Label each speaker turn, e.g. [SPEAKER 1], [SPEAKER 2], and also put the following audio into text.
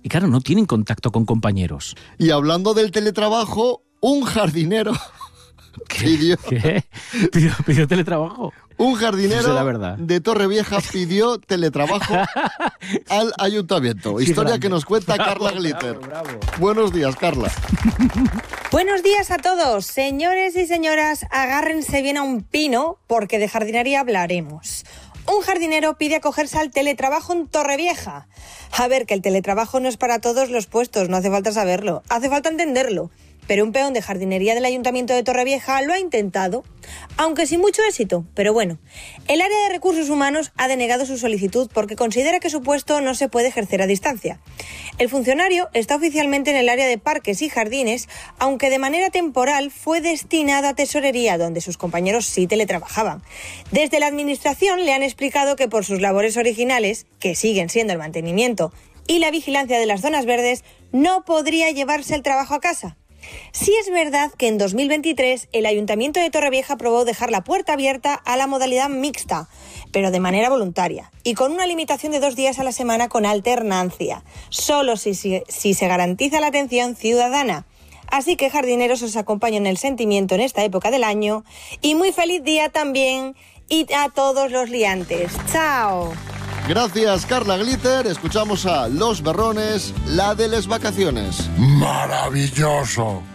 [SPEAKER 1] y claro, no tienen contacto con compañeros.
[SPEAKER 2] Y hablando del teletrabajo, un jardinero pidió...
[SPEAKER 1] ¿Qué? ¿Pidió teletrabajo?
[SPEAKER 2] Un jardinero
[SPEAKER 1] Eso es la verdad.
[SPEAKER 2] de Torrevieja pidió teletrabajo al ayuntamiento. Historia que nos cuenta Carla Glitter.
[SPEAKER 1] Bravo.
[SPEAKER 2] Buenos días, Carla.
[SPEAKER 3] Buenos días a todos. Señores y señoras, agárrense bien a un pino porque de jardinería hablaremos. Un jardinero pide acogerse al teletrabajo en Torrevieja. A ver, que el teletrabajo no es para todos los puestos, no hace falta saberlo, hace falta entenderlo. Pero un peón de jardinería del Ayuntamiento de Torrevieja lo ha intentado, aunque sin mucho éxito. Pero bueno, el área de recursos humanos ha denegado su solicitud porque considera que su puesto no se puede ejercer a distancia. El funcionario está oficialmente en el área de parques y jardines, aunque de manera temporal fue destinado a tesorería, donde sus compañeros sí teletrabajaban. Desde la administración le han explicado que por sus labores originales, que siguen siendo el mantenimiento y la vigilancia de las zonas verdes, no podría llevarse el trabajo a casa. Sí es verdad que en 2023 el Ayuntamiento de Torrevieja aprobó dejar la puerta abierta a la modalidad mixta, pero de manera voluntaria y con una limitación de 2 días a la semana con alternancia, solo si se garantiza la atención ciudadana. Así que jardineros, os acompaño en el sentimiento en esta época del año y muy feliz día también y a todos los liantes. ¡Chao!
[SPEAKER 2] Gracias, Carla Glitter. Escuchamos a Los Berrones, la de las vacaciones.
[SPEAKER 4] ¡Maravilloso!